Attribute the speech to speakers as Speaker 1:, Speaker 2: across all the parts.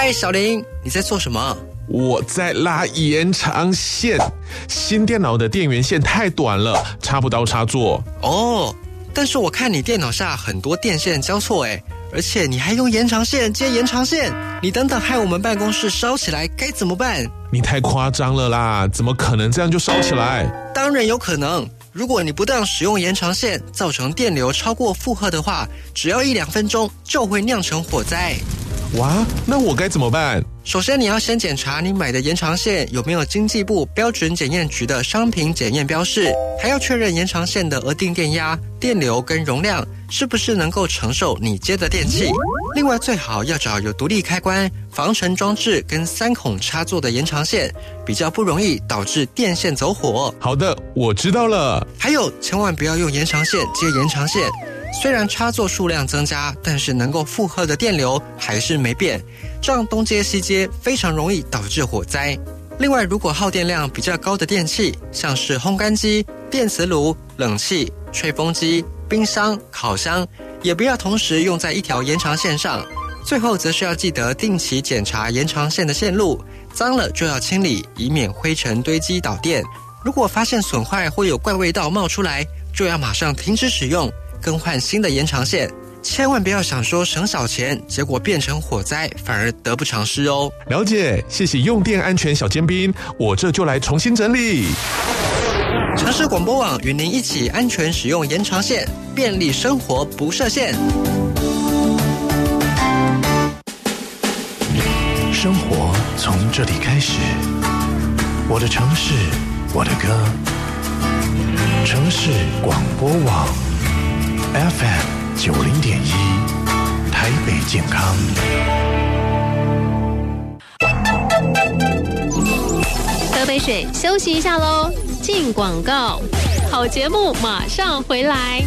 Speaker 1: 嗨，小林，你在做什么？
Speaker 2: 我在拉延长线，新电脑的电源线太短了，插不到插座。
Speaker 1: 哦，但是我看你电脑下很多电线交错诶，而且你还用延长线接延长线，你等等害我们办公室烧起来该怎么办？
Speaker 2: 你太夸张了啦，怎么可能这样就烧起来？
Speaker 1: 当然有可能，如果你不当使用延长线，造成电流超过负荷的话，只要1-2分钟就会酿成火灾。
Speaker 2: 哇，那我该怎么办？
Speaker 1: 首先你要先检查你买的延长线有没有经济部标准检验局的商品检验标示，还要确认延长线的额定电压、电流跟容量是不是能够承受你接的电器。另外最好要找有独立开关、防尘装置跟3孔插座的延长线，比较不容易导致电线走火。
Speaker 2: 好的，我知道了。
Speaker 1: 还有千万不要用延长线接延长线，虽然插座数量增加，但是能够负荷的电流还是没变，这样东接西接非常容易导致火灾。另外，如果耗电量比较高的电器，像是烘干机、电磁炉、冷气、吹风机、冰箱、烤箱，也不要同时用在一条延长线上。最后则是要记得定期检查延长线的线路，脏了就要清理，以免灰尘堆积导电。如果发现损坏或有怪味道冒出来，就要马上停止使用，更换新的延长线。千万不要想说省小钱，结果变成火灾，反而得不偿失哦。
Speaker 2: 了解，谢谢用电安全小尖兵，我这就来重新整理。
Speaker 1: 城市广播网与您一起安全使用延长线，便利生活不设限。
Speaker 3: 生活从这里开始，我的城市，我的歌。城市广播网 FM90.1，台北健康。
Speaker 4: 喝杯水，休息一下喽。进广告，好节目马上回来。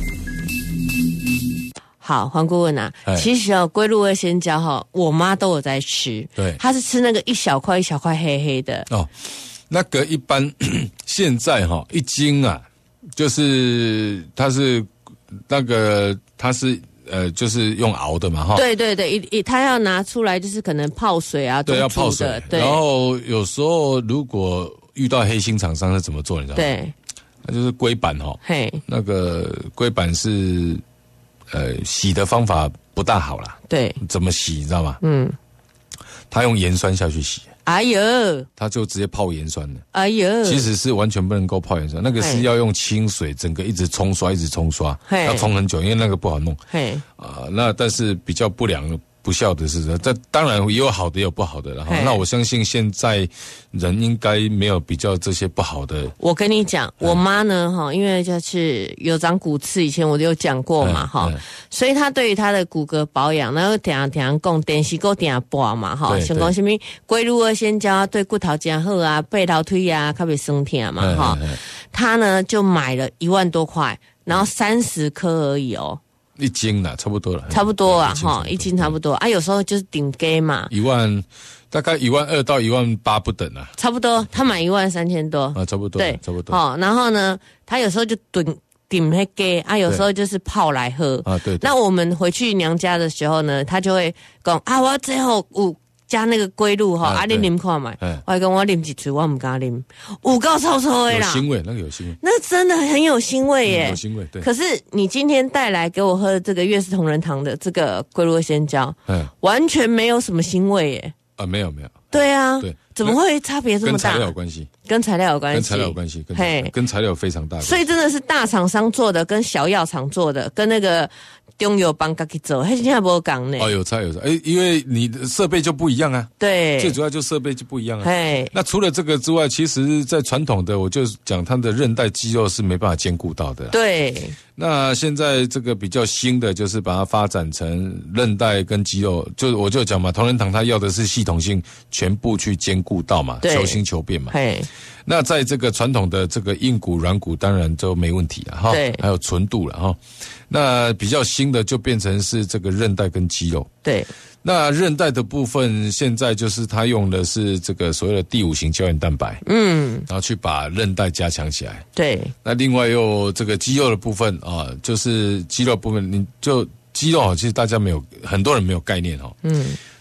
Speaker 4: 好，黄顾问啊，其实龟鹿二仙胶我妈都有在吃，
Speaker 5: 对，
Speaker 4: 她是吃那个一小块一小块黑黑的
Speaker 5: 哦。那个一般现在一斤啊，就是它是那个它是就是用熬的嘛
Speaker 4: 对对对，它要拿出来就是可能泡水啊，
Speaker 5: 对，要泡水。对，然后有时候如果遇到黑心厂商是怎么做，你知道吗？对，那就是龟板嘿，那个龟板是洗的方法不大好啦。对，怎么洗你知道吗？他用盐酸下去洗。哎呦，他就直接泡盐酸了。哎呦，其实是完全不能够泡盐酸，那个是要用清水，整个一直冲刷，要冲很久，因为那个不好弄。那但是比较不孝的是，这当然也有好的也有不好的，然后那我相信现在人应该没有比较这些不好的。我跟你讲，我妈呢因为就是有长骨刺，以前我就有讲过嘛所以她对于她的骨骼保养，然后常常讲电视够定播嘛像讲什么龟鹿二仙胶对骨头真好啊，背头腿啊较袂酸痛嘛她呢就买了1万多块，然后30颗而已哦。1斤啦，差不多了，差不多啊，1斤差不多啊。有时候就是顶给嘛大概12000到18000不等啊，差不多。他买13000多啊，差不多，对，差不多。然后呢，他有时候就顶那给啊，有时候就是泡来喝啊。对。那我们回去娘家的时候呢，他就会讲啊，我最后加那个龟鹿你啉看嘛，我还跟我啉几次，我唔敢啉，有够臭臭的啦，有腥味，那个有腥味，那真的很有腥味耶，有腥味，对。可是你今天带来给我喝的这个悦氏同仁堂的这个龟鹿二仙胶，完全没有什么腥味耶，没有，对啊，对，怎么会差别这么大？跟材料有关系，跟材料有关系，跟材料有非常大的，所以真的是大厂商做的，跟小药厂做的，跟那个中药帮自己做，现在没讲呢。有差，因为你的设备就不一样啊。对，最主要就设备就不一样啊。那除了这个之外，其实在传统的，我就讲它的韧带肌肉是没办法兼顾到的。对。那现在这个比较新的，就是把它发展成韧带跟肌肉，我就讲嘛，同仁堂它要的是系统性全部去兼顾到嘛，求新求变嘛。那在这个传统的这个硬骨软骨当然就没问题了哈，还有纯度了哈。那比较新的就变成是这个韧带跟肌肉。对。那韧带的部分现在就是它用的是这个所谓的第5型胶原蛋白，然后去把韧带加强起来。对。那另外又这个肌肉的部分啊，就是肌肉部分，你就肌肉其实大家很多人没有概念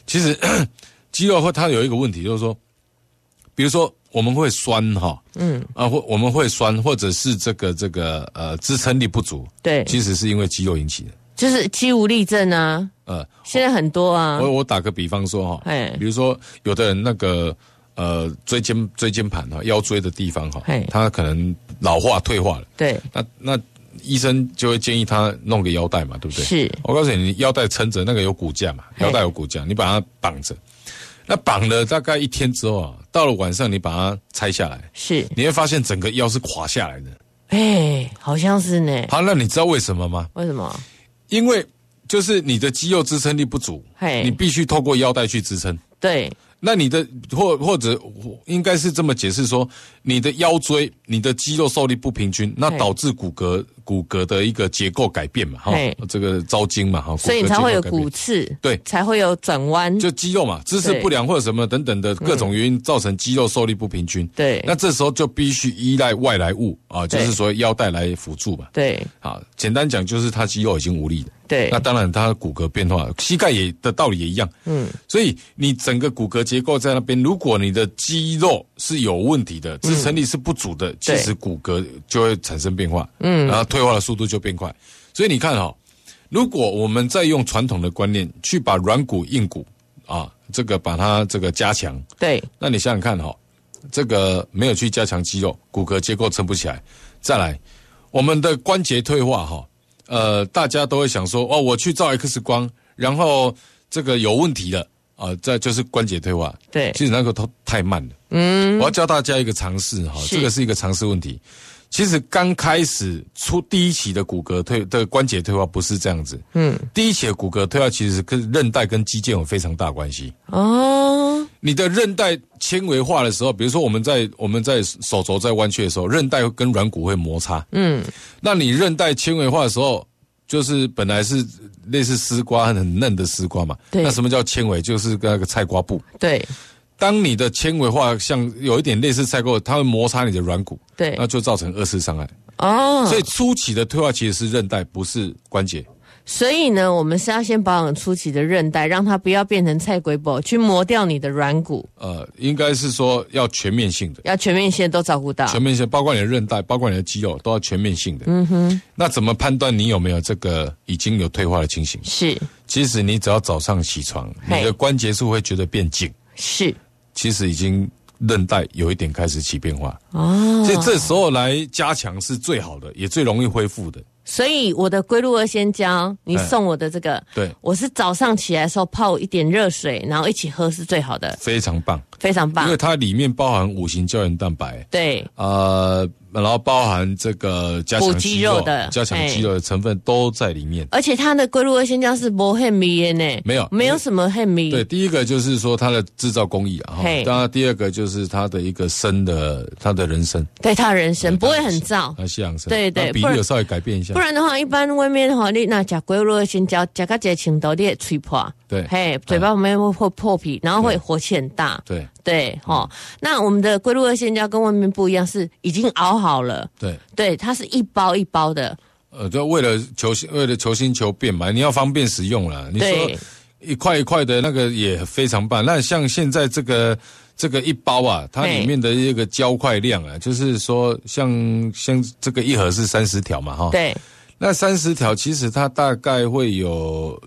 Speaker 5: 其实肌肉它有一个问题，就是说，比如说我们会酸哈，或我们会酸，或者是这个支撑力不足，
Speaker 4: 对，
Speaker 5: 其实是因为肌肉引起的，
Speaker 4: 就是肌无力症啊，现在很多啊。
Speaker 5: 我打个比方说哈，比如说有的人那个椎间盘哈，腰椎的地方哈，他可能老化退化了，
Speaker 4: 对，
Speaker 5: 那医生就会建议他弄个腰带嘛，对不对？
Speaker 4: 是，
Speaker 5: 我告诉你，腰带撑着，那个有骨架嘛，腰带有骨架，你把它绑着。那绑了大概1天之后啊，到了晚上你把它拆下来，
Speaker 4: 是，你
Speaker 5: 会发现整个腰是垮下来的。
Speaker 4: 好像是呢。
Speaker 5: 好，那你知道为什么吗？
Speaker 4: 为什么？
Speaker 5: 因为就是你的肌肉支撑力不足，你必须透过腰带去支撑。
Speaker 4: 对。
Speaker 5: 那你的或者应该是这么解释说，你的腰椎、你的肌肉受力不平均，那导致骨骼的一个结构改变嘛，这个招筋嘛，
Speaker 4: 所以你才会有骨刺，
Speaker 5: 对，
Speaker 4: 才会有转弯，
Speaker 5: 就肌肉嘛，姿势不良或者什么等等的各种原因造成肌肉受力不平均。
Speaker 4: 对，
Speaker 5: 那这时候就必须依赖外来物啊，就是所谓腰带来辅助嘛。
Speaker 4: 对，
Speaker 5: 好，简单讲就是他肌肉已经无力了。
Speaker 4: 对，
Speaker 5: 那当然它骨骼变化，膝盖的道理也一样。所以你整个骨骼结构在那边，如果你的肌肉是有问题的，支撑力是不足的，其实骨骼就会产生变化，然后退化的速度就变快。所以你看如果我们再用传统的观念去把软骨硬骨啊，这个把它这个加强，
Speaker 4: 对，
Speaker 5: 那你想想看这个没有去加强肌肉，骨骼结构撑不起来。再来，我们的关节退化大家都会想说我去照 X 光，然后这个有问题了这就是关节退化。
Speaker 4: 对，
Speaker 5: 其实那个都太慢了。我要教大家一个常识这个是一个常识问题。其实刚开始出第一期的骨骼的关节退化不是这样子。第一期的骨骼退化其实跟韧带跟肌腱有非常大关系。你的韧带纤维化的时候，比如说我们在手肘在弯曲的时候，韧带跟软骨会摩擦。那你韧带纤维化的时候，就是本来是类似丝瓜很嫩的丝瓜嘛。对。那什么叫纤维？就是那个菜瓜布。对。当你的纤维化像有一点类似菜瓜布，它会摩擦你的软骨。对。那就造成2次伤害。所以初期的退化其实是韧带，不是关节。
Speaker 4: 所以呢，我们是要先保养初期的韧带，让它不要变成菜龟布，去磨掉你的软骨。
Speaker 5: 应该是说要全面性的，
Speaker 4: 要全面性都照顾到，
Speaker 5: 全面性包括你的韧带，包括你的肌肉，都要全面性的。那怎么判断你有没有这个已经有退化的情形？是，其实你只要早上起床，你的关节处会觉得变紧，是，其实已经韧带有一点开始起变化。所以这时候来加强是最好的，也最容易恢复的。
Speaker 4: 所以我的龟鹿二仙胶，你送我的这个，对，我是早上起来的时候泡一点热水，然后一起喝是最好的，
Speaker 5: 非常棒，
Speaker 4: 非常棒，
Speaker 5: 因为它里面包含5型胶原蛋白，
Speaker 4: 对，
Speaker 5: 然后包含这个加强肌肉的、加强肌肉的成分都在里面，
Speaker 4: 而且它的龟鹿二仙胶是不很迷的呢，没有什么很迷。
Speaker 5: 对，第一个就是说它的制造工艺当然第二个就是它的一个它的人参，
Speaker 4: 对，它的人参不会很燥，
Speaker 5: 它西洋参，
Speaker 4: 对对，
Speaker 5: 比例有稍微改变一下。
Speaker 4: 不然的话，一般外面你那吃龟鹿二仙胶，吃到这程度，你会吹破，对，嘴巴旁边会破皮，然后会火气很大，对。对，那我们的龟鹿二仙胶跟外面不一样，是已经熬好了。对，它是一包一包的。
Speaker 5: 就为了求新求变嘛，你要方便使用啦。你说一块一块的那个也非常棒。那像现在这个一包啊，它里面的一个胶块量啊，就是说像这个一盒是30条嘛，对。那30条其实它大概会有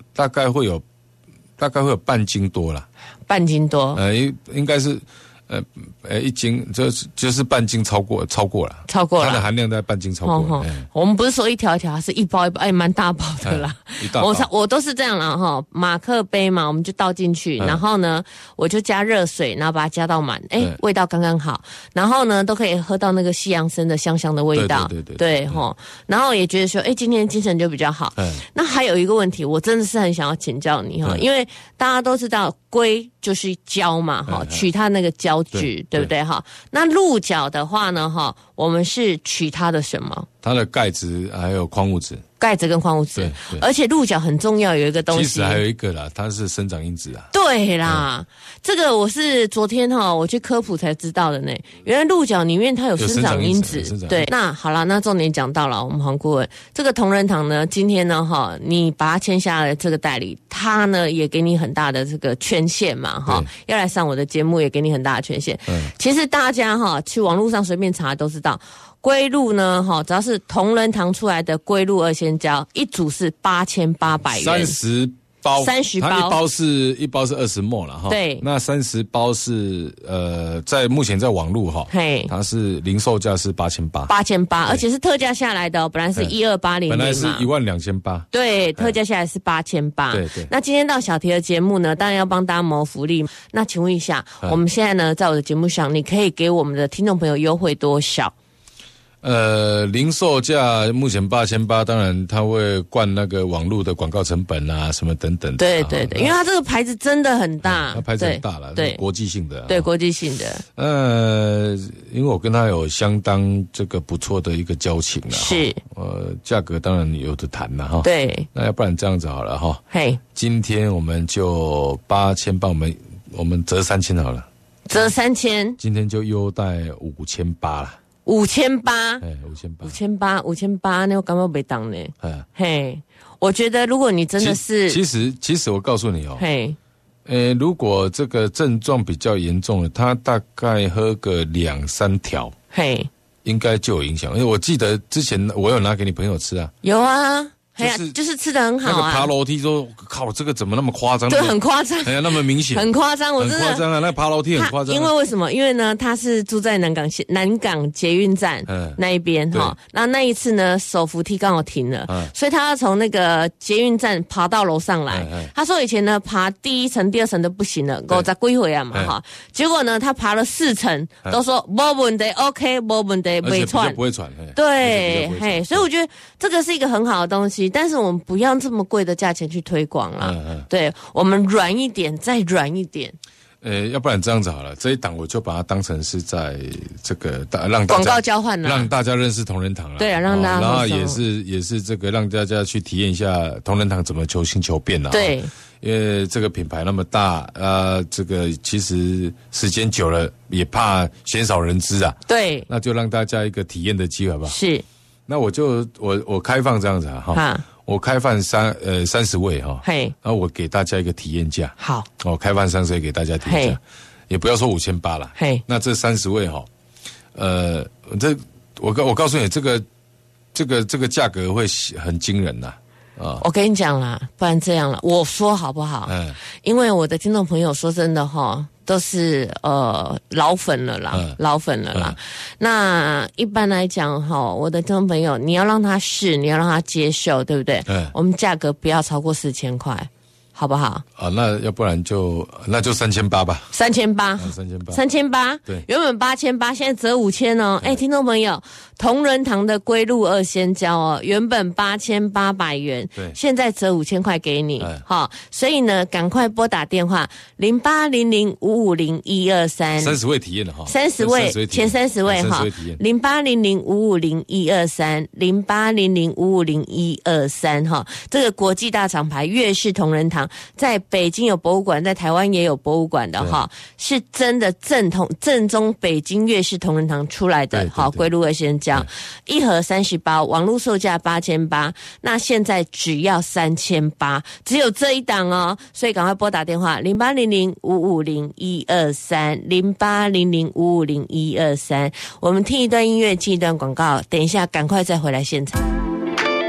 Speaker 5: 半斤多啦。
Speaker 4: 半斤多，
Speaker 5: 应该是，1斤就是半斤超过了，它的含量在半斤超过了。
Speaker 4: 我们不是说一条一条，是一包一包，蛮大包的啦。我都是这样啦马克杯嘛，我们就倒进去，然后呢，我就加热水，然后把它加到满，味道刚刚好，然后呢，都可以喝到那个西洋参的香香的味道，对，然后也觉得说，今天精神就比较好。那还有一个问题，我真的是很想要请教你因为大家都知道龟就是胶嘛取它那个胶质，对不对那鹿角的话呢我们是取它的什么？
Speaker 5: 它的钙质还有矿物质。
Speaker 4: 钙质跟矿物质，而且鹿角很重要，有一个东西，
Speaker 5: 其实还有一个啦，它是生长因子啊。
Speaker 4: 对啦，这个我是昨天我去科普才知道的呢。原来鹿角里面它有生长因子。对，那好了，那重点讲到了，我们黄顾问，这个同仁堂呢，今天呢你把它签下了这个代理，他呢也给你很大的这个权限嘛要来上我的节目也给你很大的权限。其实大家去网络上随便查都知道。龟鹿呢，只要是同仁堂出来的龟鹿二仙胶，一组是8800元
Speaker 5: ，30包，它一包是20ml了
Speaker 4: 对，
Speaker 5: 那30包是在目前在网路它是零售价是8800，
Speaker 4: 而且是特价下来的本来是12800，
Speaker 5: 本来是12800，
Speaker 4: 对，特价下来是8800。
Speaker 5: 对。
Speaker 4: 那今天到小提的节目呢，当然要帮大家谋福利。那请问一下，我们现在呢，在我的节目上，你可以给我们的听众朋友优惠多少？
Speaker 5: 零售价目前8800，当然它会灌那个网络的广告成本啊，什么等等的。
Speaker 4: 对，因为它这个牌子真的很大，
Speaker 5: 它牌子很大了，对，国际性的。
Speaker 4: 对，国际性的。
Speaker 5: 因为我跟他有相当这个不错的一个交情了，
Speaker 4: 是。
Speaker 5: 价格当然有的谈了
Speaker 4: 对。
Speaker 5: 那要不然这样子好了今天我们就8000，我们折3000好了。
Speaker 4: 折3000。
Speaker 5: 今天就优待5800了。
Speaker 4: 5800，那我感觉没当呢。我觉得如果你真的是，
Speaker 5: 其实我告诉你如果这个症状比较严重的，他大概喝个2-3条，应该就有影响。因为我记得之前我有拿给你朋友吃啊，
Speaker 4: 有啊。就是吃得很好啊。
Speaker 5: 那个爬楼梯说，靠，这个怎么那么夸张？
Speaker 4: 对，很夸张。
Speaker 5: 那么明显，
Speaker 4: 很夸张，我真的
Speaker 5: 很夸张啊！那爬楼梯很夸张。
Speaker 4: 因为什么？因为呢，他是住在南港捷运站那一边那一次呢，手扶梯刚好停了，所以他要从那个捷运站爬到楼上来。他说以前呢，爬第1层、第2层都不行了，我再归回来嘛结果呢，他爬了4层，都说没问题 ，OK， 没问题，
Speaker 5: 不会喘。
Speaker 4: 对，所以我觉得这个是一个很好的东西。但是我们不要这么贵的价钱去推广啦，对，我们软一点，再软一点。
Speaker 5: 要不然这样子好了，这一档我就把它当成是在这个让大家
Speaker 4: 广告交换
Speaker 5: 让大家认识同仁堂了。
Speaker 4: 对啊，让大家
Speaker 5: 然后也是这个让大家去体验一下同仁堂怎么求新求变啦。
Speaker 4: 对，
Speaker 5: 因为这个品牌那么大这个其实时间久了也怕鲜少人知啊。
Speaker 4: 对，
Speaker 5: 那就让大家一个体验的机会，好不好？
Speaker 4: 是。
Speaker 5: 那我开放这样子我开放30位然后我给大家一个体验价。
Speaker 4: 好，
Speaker 5: 开放30位给大家体验价，也不要说5800了。那这30位我告诉你，这个价格会很惊人呐。
Speaker 4: 我跟你讲啦，不然这样了，我说好不好？因为我的听众朋友说真的都是老粉了啦，那一般来讲我的听众朋友，你要让他试，你要让他接受，对不对？我们价格不要超过4000块。好不好？
Speaker 5: 那要不然那就3800吧。
Speaker 4: 3800，
Speaker 5: 对，
Speaker 4: 原本8800，现在折5000哦。听众朋友，同仁堂的龟鹿二仙胶原本8800元，
Speaker 5: 对，
Speaker 4: 现在折5000块给你，所以呢，赶快拨打电话0800550123。
Speaker 5: 30位体验的
Speaker 4: 30位前30位0800550123，0800550123这个国际大厂牌粤式同仁堂。在北京有博物馆，在台湾也有博物馆的是真的正宗北京粤式同仁堂出来的龟鹿二仙胶，一盒30包，网络售价8800，那现在只要3800，只有这一档所以赶快拨打电话0800550123，0800550123，我们听一段音乐，进一段广告，等一下赶快再回来现场。